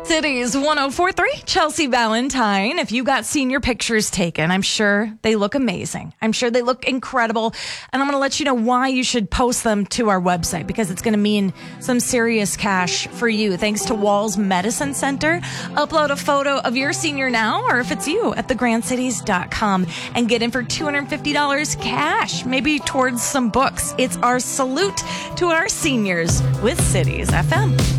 Cities 104.3, Chelsea Valentine. If you got senior pictures taken, I'm sure they look amazing. I'm sure they look incredible. And I'm going to let you know why you should post them to our website, because it's going to mean some serious cash for you. Thanks to Walls Medicine Center. Upload a photo of your senior now, or if it's you, at thegrandcities.com and get in for $250 cash, maybe towards some books. It's our salute to our seniors with Cities FM.